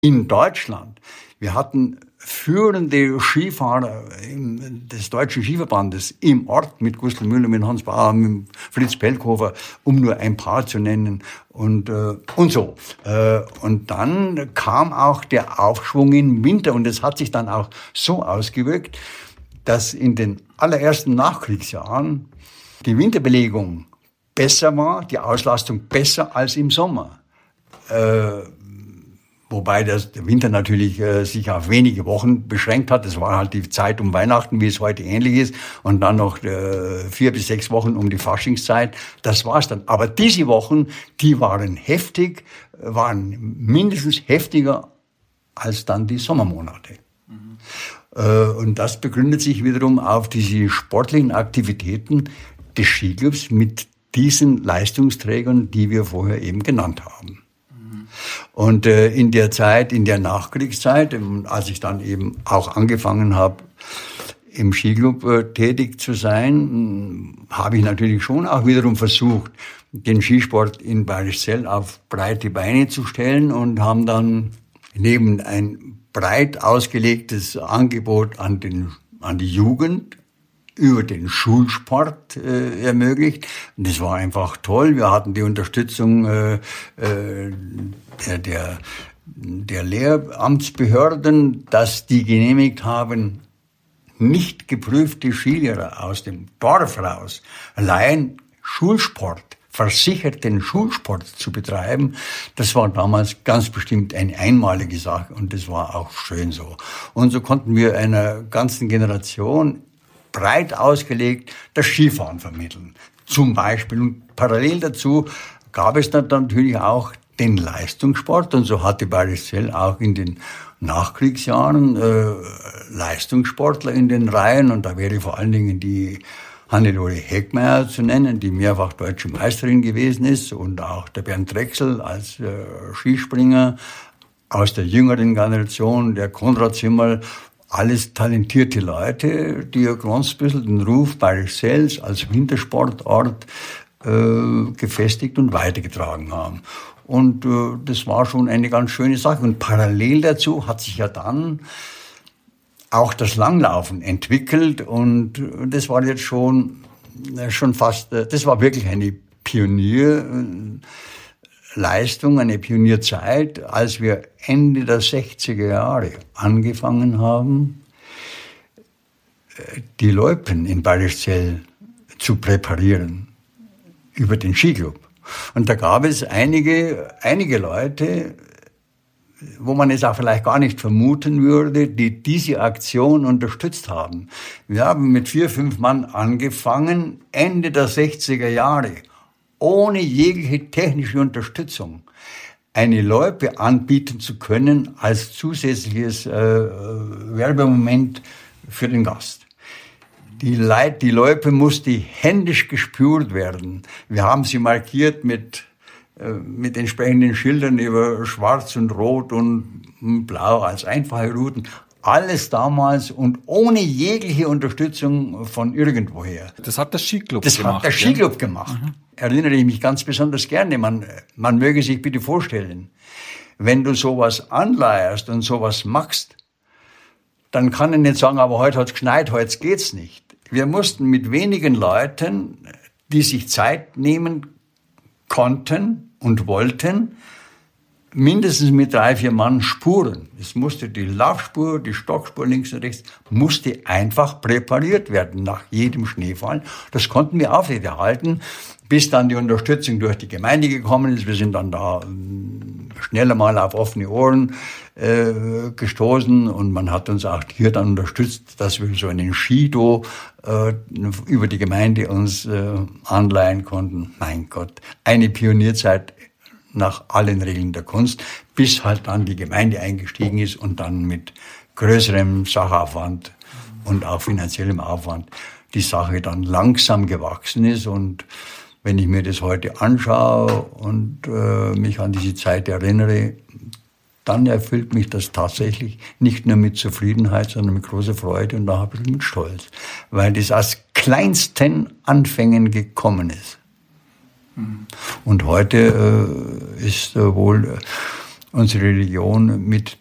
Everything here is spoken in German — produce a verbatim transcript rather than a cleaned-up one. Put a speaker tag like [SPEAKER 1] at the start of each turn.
[SPEAKER 1] in Deutschland. Wir hatten führende Skifahrer des Deutschen Skiverbandes im Ort mit Gustl Müller, mit Hans Bauer, mit Fritz Pelkhofer, um nur ein paar zu nennen und äh, und so. Äh, und dann kam auch der Aufschwung im Winter und es hat sich dann auch so ausgewirkt, dass in den allerersten Nachkriegsjahren die Winterbelegung besser war, die Auslastung besser als im Sommer. Äh, Wobei das, der Winter natürlich äh, sich auf wenige Wochen beschränkt hat. Das war halt die Zeit um Weihnachten, wie es heute ähnlich ist. Und dann noch äh, vier bis sechs Wochen um die Faschingszeit. Das war's dann. Aber diese Wochen, die waren heftig, waren mindestens heftiger als dann die Sommermonate. Mhm. Äh, und das begründet sich wiederum auf diese sportlichen Aktivitäten des Skiclubs mit diesen Leistungsträgern, die wir vorher eben genannt haben. Und äh, in der Zeit, in der Nachkriegszeit, als ich dann eben auch angefangen habe, im Skiclub äh, tätig zu sein, habe ich natürlich schon auch wiederum versucht, den Skisport in Bayerischzell auf breite Beine zu stellen und haben dann neben ein breit ausgelegtes Angebot an den an die Jugend über den Schulsport äh, ermöglicht. Und das war einfach toll. Wir hatten die Unterstützung äh, äh, der, der, der Lehramtsbehörden, dass die genehmigt haben, nicht geprüfte Skilehrer aus dem Dorf raus allein Schulsport, versicherten Schulsport zu betreiben. Das war damals ganz bestimmt eine einmalige Sache und das war auch schön so. Und so konnten wir einer ganzen Generation breit ausgelegt das Skifahren vermitteln. Zum Beispiel. Und parallel dazu gab es dann natürlich auch den Leistungssport. Und so hatte Bayerischzell auch in den Nachkriegsjahren äh, Leistungssportler in den Reihen. Und da wäre vor allen Dingen die Hannelore Heckmeyer zu nennen, die mehrfach deutsche Meisterin gewesen ist. Und auch der Bernd Drechsel als äh, Skispringer aus der jüngeren Generation, der Konrad Zimmerl. Alles talentierte Leute, die ja ganz bisschen den Ruf Bayerischzells als Wintersportort äh, gefestigt und weitergetragen haben. Und äh, das war schon eine ganz schöne Sache. Und parallel dazu hat sich ja dann auch das Langlaufen entwickelt. Und das war jetzt schon, schon fast, das war wirklich eine Pionier. Leistung, eine Pionierzeit, als wir Ende der sechziger Jahre angefangen haben, die Loipen in Bayerischzell zu präparieren über den Skiclub. Und da gab es einige, einige Leute, wo man es auch vielleicht gar nicht vermuten würde, die diese Aktion unterstützt haben. Wir haben mit vier, fünf Mann angefangen, Ende der sechziger Jahre, ohne jegliche technische Unterstützung eine Loipe anbieten zu können als zusätzliches äh, Werbemoment für den Gast. Die, Leit, die Loipe musste händisch gespürt werden. Wir haben sie markiert mit, äh, mit entsprechenden Schildern über Schwarz und Rot und Blau als einfache Routen. Alles damals und ohne jegliche Unterstützung von irgendwoher.
[SPEAKER 2] Das hat der Skiclub
[SPEAKER 1] das
[SPEAKER 2] gemacht.
[SPEAKER 1] Das hat der Skiclub ja? gemacht. Mhm. Erinnere ich mich ganz besonders gerne. Man, man möge sich bitte vorstellen, wenn du sowas anleierst und sowas machst, dann kann ich nicht sagen, aber heute hat's geschneit, heute geht's nicht. Wir mussten mit wenigen Leuten, die sich Zeit nehmen konnten und wollten, mindestens mit drei, vier Mann Spuren. Es musste die Laufspur, die Stockspur links und rechts, musste einfach präpariert werden nach jedem Schneefall. Das konnten wir aufrechterhalten, bis dann die Unterstützung durch die Gemeinde gekommen ist. Wir sind dann da schneller mal auf offene Ohren äh, gestoßen und man hat uns auch hier dann unterstützt, dass wir so einen Skido äh, über die Gemeinde uns äh, anleihen konnten. Mein Gott, eine Pionierzeit nach allen Regeln der Kunst, bis halt dann die Gemeinde eingestiegen ist und dann mit größerem Sachaufwand und auch finanziellem Aufwand die Sache dann langsam gewachsen ist. Und wenn ich mir das heute anschaue und äh, mich an diese Zeit erinnere, dann erfüllt mich das tatsächlich nicht nur mit Zufriedenheit, sondern mit großer Freude und auch ein bisschen mit Stolz, weil das aus kleinsten Anfängen gekommen ist. Und heute äh, ist äh, wohl äh, unsere Religion mit